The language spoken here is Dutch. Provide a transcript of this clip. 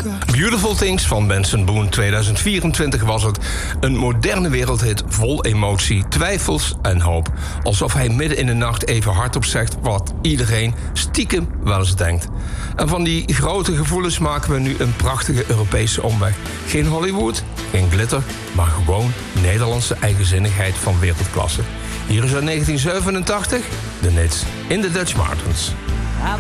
Beautiful Things van Benson Boone 2024 was het. Een moderne wereldhit vol emotie, twijfels en hoop. Alsof hij midden in de nacht even hardop zegt wat iedereen stiekem wel eens denkt. En van die grote gevoelens maken we nu een prachtige Europese omweg. Geen Hollywood, geen glitter, maar gewoon Nederlandse eigenzinnigheid van wereldklasse. Hier is uit 1987 de Nits in the Dutch Mountains.